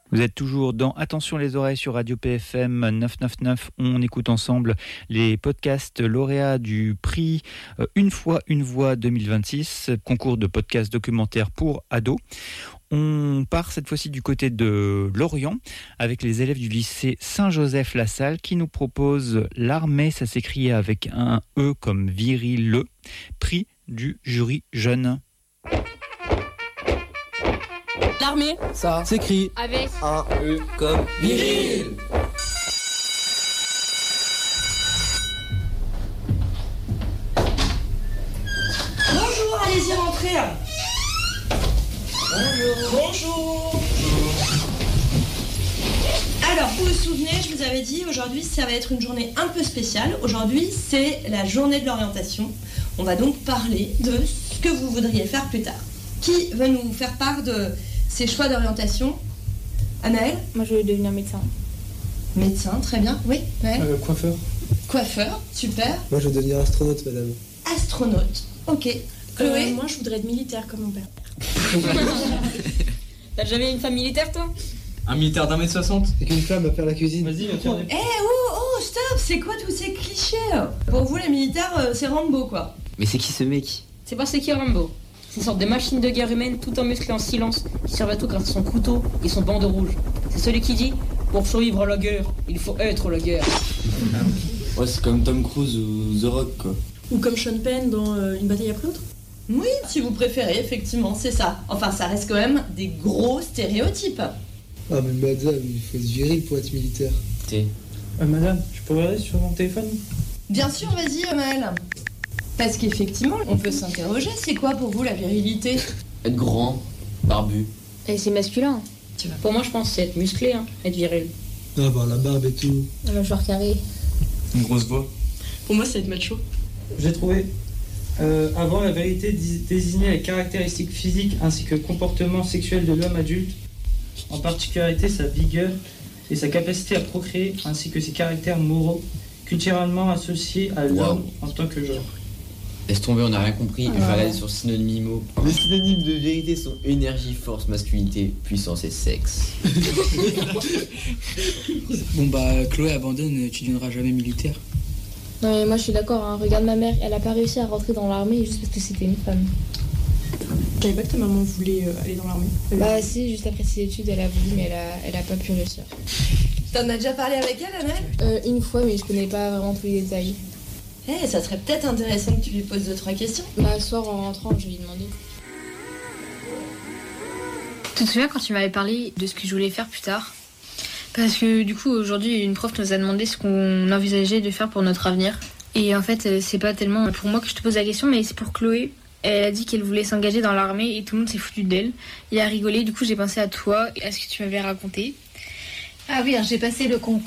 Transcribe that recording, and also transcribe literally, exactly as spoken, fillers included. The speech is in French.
Vous êtes toujours dans Attention les oreilles sur Radio P F M neuf cent quatre-vingt-neuf. On écoute ensemble les podcasts lauréats du prix Une fois une voix deux mille vingt-six, concours de podcasts documentaires pour ados. On part cette fois-ci du côté de Lorient avec les élèves du lycée Saint-Joseph-la-Salle qui nous proposent L'armée, ça s'écrit avec un E comme viril, le prix du jury jeune. L'armée, ça s'écrit avec un E comme viril. Bonjour, allez-y rentrer. Bonjour. Bonjour. Alors, vous vous souvenez, je vous avais dit, aujourd'hui, ça va être une journée un peu spéciale. Aujourd'hui, c'est la journée de l'orientation. On va donc parler de ce que vous voudriez faire plus tard. Qui veut nous faire part de ses choix d'orientation? Anaël? Moi, je veux devenir médecin. Médecin, très bien. Oui, Naël? Euh, coiffeur. Coiffeur, super. Moi, je veux devenir astronaute, madame. Astronaute, ok. Chloé? Euh, moi, je voudrais être militaire comme mon père. T'as jamais eu une femme militaire, toi? Un militaire d'un mètre soixante. C'est qu'une femme à faire la cuisine. Vas-y, viens faire des... Eh, oh, oh, stop! C'est quoi tous ces clichés? Pour vous, les militaires, euh, c'est Rambo, quoi. Mais c'est qui ce mec? C'est pas c'est qui Rambo. C'est une sorte de machine de guerre humaine tout en musclé en silence, qui servent à tout grâce à son couteau et son bandeau rouge. C'est celui qui dit « Pour survivre à la guerre, il faut être la guerre ». Ouais, c'est comme Tom Cruise ou The Rock, quoi. Ou comme Sean Penn dans euh, Une bataille après l'autre. Oui, si vous préférez, effectivement, c'est ça. Enfin, ça reste quand même des gros stéréotypes. Ah, mais madame, il faut être viril pour être militaire. T'es... Euh, madame, je peux regarder sur mon téléphone? Bien sûr, vas-y, Amel. Parce qu'effectivement, on peut s'interroger, c'est quoi pour vous la virilité? Être grand, barbu. Et c'est masculin. Pour moi, je pense que c'est être musclé, hein, être viril. Avoir la barbe et tout. La mâchoire carrée. Une grosse voix. Pour moi, c'est être macho. J'ai trouvé. Euh, avoir la vérité désignait les caractéristiques physiques ainsi que le comportement sexuel de l'homme adulte, en particularité sa vigueur et sa capacité à procréer, ainsi que ses caractères moraux, culturellement associés à l'homme Wow. en tant que genre. Laisse tomber, on n'a rien compris. Je vais Ah. regarder sur synonyme. Les synonymes de vérité sont énergie, force, masculinité, puissance et sexe. Bon bah Chloé abandonne, tu deviendras jamais militaire. Non mais moi je suis d'accord, hein. Regarde ma mère, elle a pas réussi à rentrer dans l'armée juste parce que c'était une femme. Je savais pas que ta maman voulait euh, aller dans l'armée. Bah si, juste après ses études, elle a voulu mais elle a, elle a pas pu réussir. T'en as déjà parlé avec elle, Amel? Euh, une fois mais je connais pas vraiment tous les détails. Eh, ça serait peut-être intéressant que tu lui poses deux, trois questions. Bah ce soir en rentrant, je vais lui demander. Tu te souviens quand tu m'avais parlé de ce que je voulais faire plus tard? Parce que du coup aujourd'hui une prof nous a demandé ce qu'on envisageait de faire pour notre avenir. Et en fait c'est pas tellement pour moi que je te pose la question mais c'est pour Chloé. Elle a dit qu'elle voulait s'engager dans l'armée et tout le monde s'est foutu d'elle. Il a rigolé, du coup j'ai pensé à toi et à ce que tu m'avais raconté. Ah oui, alors j'ai passé le concours.